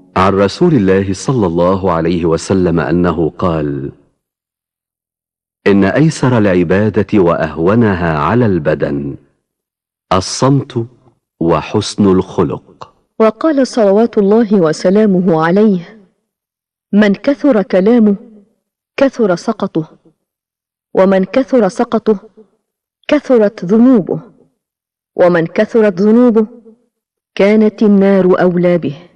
عن رسول الله صلى الله عليه وسلم أنه قال: إن أيسر العبادة وأهونها على البدن الصمت وحسن الخلق. وقال صلوات الله وسلامه عليه: من كثر كلامه كثر سقطه، ومن كثر سقطه كثرت ذنوبه، ومن كثرت ذنوبه كانت النار أولى به.